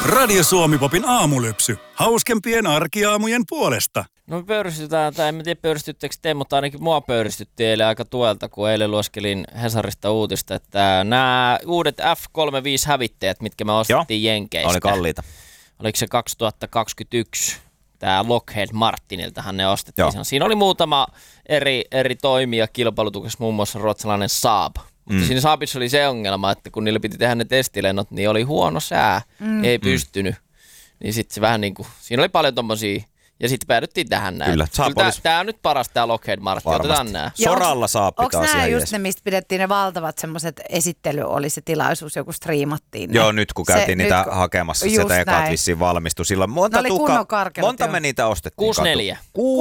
Radio Suomi-popin aamulypsy. Hauskempien arkiaamujen puolesta. No me pöyristytään, tai en tiedä pöyristyttekö te, mutta ainakin mua pöyristytti eilen aika tuelta, kun eilen lueskelin Hesarista uutista, että nämä uudet F-35-hävittäjät, mitkä me ostettiin Jenkeistä. Oli kalliita. Oliko se 2021? Tämä Lockheed Martiniltahan ne ostettiin. Joo. Siinä oli muutama eri toimija kilpailutuksessa, muun muassa ruotsalainen Saab. Mutta siinä Saabissa oli se ongelma, että kun niille piti tehdä ne testilennot, niin oli huono sää, ei pystynyt. Niin sitten se vähän niin kuin, siinä oli paljon tommosia, ja sitten päädyttiin tähän näin. Kyllä tämä on nyt paras tämä Lockheed Martin, otetaan nämä. Soralla Saab pitää onko nämä just jees. Ne, mistä pidettiin ne valtavat semmoiset esittely, oli se tilaisuus, joku striimattiin ne. Joo, nyt kun käytiin niitä hakemassa, sitä ekat vissiin valmistui silloin. Monta me niitä ostettiin? 64.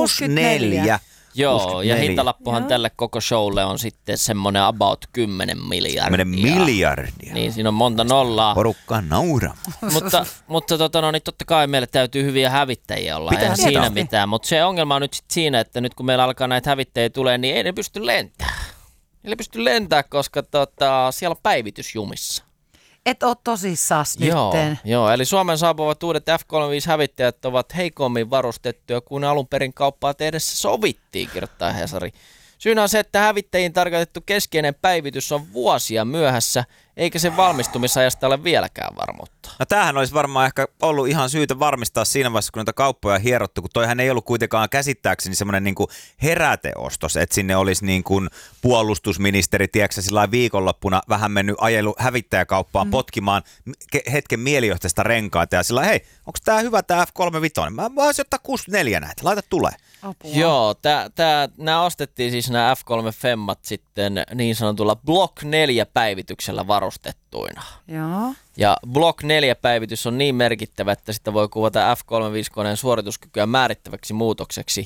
64. Joo, 64. Ja hintalappuhan tälle koko showlle on sitten semmoinen about 10 miljardia. 10 miljardia. Niin, siinä on monta nollaa. Porukkaa nauramaan. mutta niin totta kai meille täytyy hyviä hävittäjiä olla. Eihän siinä mitään, mutta se ongelma on nyt sit siinä, että nyt kun meillä alkaa näitä hävittäjiä tulee, niin ei ne pysty lentämään. Ei pysty lentämään, koska siellä on päivitys jumissa. Et ole tosissaan nytten. Joo, eli Suomen saapuvat uudet F-35-hävittäjät ovat heikommin varustettuja kuin alun perin kauppaa tehdessä sovittiin, kirjoittaa Hesari. Syynä on se, että hävittäjiin tarkoitettu keskeinen päivitys on vuosia myöhässä, eikä sen valmistumisajasta ole vieläkään varmuutta. No tämähän olisi varmaan ehkä ollut ihan syytä varmistaa siinä vaiheessa, kun näitä kauppoja hierottu, kun toihan ei ollut kuitenkaan käsittääkseni semmoinen niin kuin heräteostos, että sinne olisi niin kuin puolustusministeri, tiedätkö sillä viikonloppuna vähän mennyt ajelu hävittäjäkauppaan potkimaan hetken mielijohteesta renkaita ja sillä hei, onko tämä hyvä tämä F-35? Mä voisin ottaa 64 näitä, laita tulee. Apua. Joo, nämä ostettiin siis nämä F-3 Femmat sitten niin sanotulla Block 4 päivityksellä varustettuina. Joo. Ja Block 4 päivitys on niin merkittävä, että sitä voi kuvata F-35-koneen suorituskykyä määrittäväksi muutokseksi.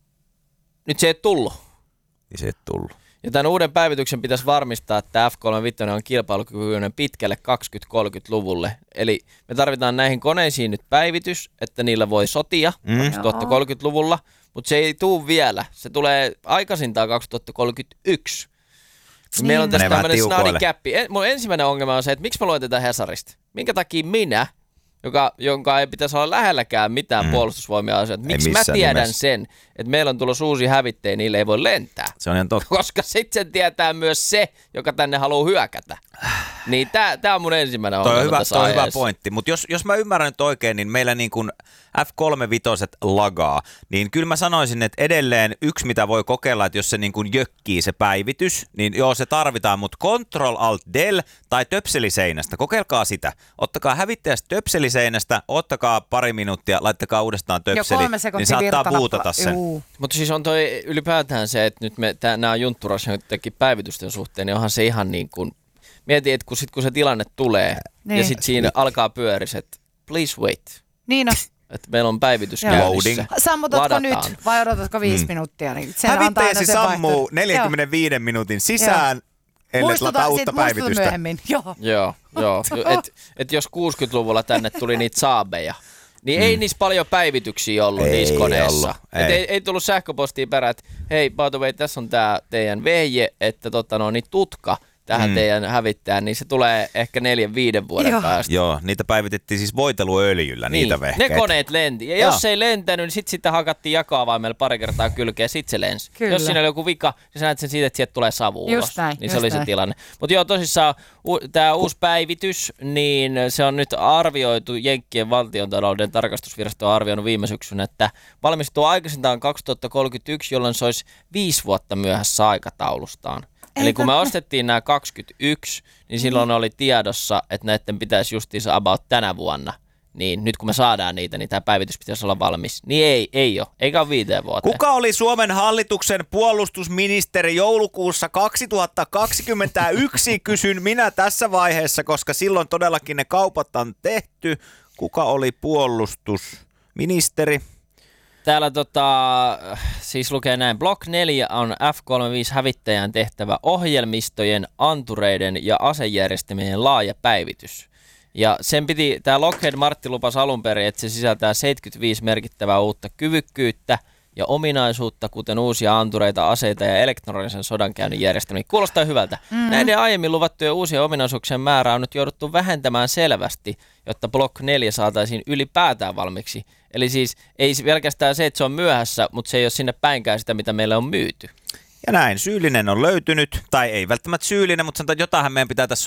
Nyt se ei tullut. Se ei tullut. Ja tämän uuden päivityksen pitäisi varmistaa, että F-35 on kilpailukykyinen pitkälle 2030-luvulle. Eli me tarvitaan näihin koneisiin nyt päivitys, että niillä voi sotia 2030-luvulla. Mutta se ei tule vielä. Se tulee aikaisintaan 2031. Niin. Meillä on tässä tämmöinen snadikäppi. Mun ensimmäinen ongelma on se, että miksi mä luen tätä Hesarista? Minkä takia minä, jonka ei pitäisi olla lähelläkään mitään puolustusvoimia asioita, miksi mä tiedän sen, että meillä on tulossa uusi hävittäjä, niille ei voi lentää. Se on ihan totta. Koska sitten sen tietää myös se, joka tänne haluaa hyökätä. Niin tää on mun ensimmäinen ongelma tässä Toi on hyvä pointti, mutta jos mä ymmärrän nyt oikein, niin meillä niin kuin F-35 lagaa, niin kyllä mä sanoisin, että edelleen yksi mitä voi kokeilla, että jos se niin kuin jökkii se päivitys, niin joo se tarvitaan, mutta Ctrl-Alt-Del tai töpseliseinästä, kokeilkaa sitä. Ottakaa hävittäjästä töpseliseinästä, ottakaa pari minuuttia, laittakaa uudestaan töpseli, niin saattaa buutata sen. Mutta siis on toi ylipäätään se, että nyt nämä juntturassa jotenkin päivitysten suhteen, niin onhan se ihan niin kuin, mietin, että kun se tilanne tulee niin. Ja sitten siinä alkaa pyöriset, please wait. Niin on. Että meillä on päivitys käynnissä. Sammutatko nyt vai odotatko 5 minuuttia? Niin hävittäjäsi sammuu 45 minuutin sisään, ellei lataa uutta päivitystä. Myöhemmin. Joo. Et jos 60-luvulla tänne tuli niitä Saabeja, niin ei niissä paljon päivityksiä ollut niissä koneissa. Ei tullut sähköpostia perään, että hei, by the way, tässä on tää teidän vehje, että niin tutka tähän teidän hävittäjään, niin se tulee ehkä 4-5 vuoden päästä. Joo, niitä päivitettiin siis voiteluöljyllä, niitä vehkeitä. Ne koneet lenti. Ja jos se ei lentänyt, niin sitten sitä hakattiin jakoavaimella pari kertaa kylkeä, ja sitten se lensi. Kyllä. Jos siinä oli joku vika, niin sä näet sen siitä, että sieltä tulee savu ulos. Niin se oli se tilanne. Mutta joo, tosissaan tämä uusi päivitys, niin se on nyt arvioitu, Jenkkien valtiontalouden tarkastusvirasto on arvioinut viime syksynä, että valmistuu aikaisintaan 2031, jolloin se olisi 5 vuotta myöhässä aikataulustaan. Eli kun me ostettiin nämä 21, niin silloin oli tiedossa, että näiden pitäisi justiinsa about tänä vuonna. Niin nyt kun me saadaan niitä, niin tämä päivitys pitäisi olla valmis. Niin ei ole, eikä ole 5 vuoteen. Kuka oli Suomen hallituksen puolustusministeri joulukuussa 2021? Kysyn minä tässä vaiheessa, koska silloin todellakin ne kaupat on tehty. Kuka oli puolustusministeri? Täällä siis lukee näin. Block 4 on F-35-hävittäjän tehtävä ohjelmistojen, antureiden ja asejärjestelmien laaja päivitys. Ja sen tämä Lockheed Martin lupasi alun perin, että se sisältää 75 merkittävää uutta kyvykkyyttä ja ominaisuutta, kuten uusia antureita, aseita ja elektronisen sodankäynnin järjestelmiä. Kuulostaa hyvältä. Näiden aiemmin luvattujen uusien ominaisuuksien määrää on nyt jouduttu vähentämään selvästi, jotta Block 4 saataisiin ylipäätään valmiiksi. Eli siis ei pelkästään se, että se on myöhässä, mutta se ei ole sinne päinkään sitä, mitä meille on myyty. Ja näin, syyllinen on löytynyt, tai ei välttämättä syyllinen, mutta sanotaan, että jotainhan meidän pitää tässä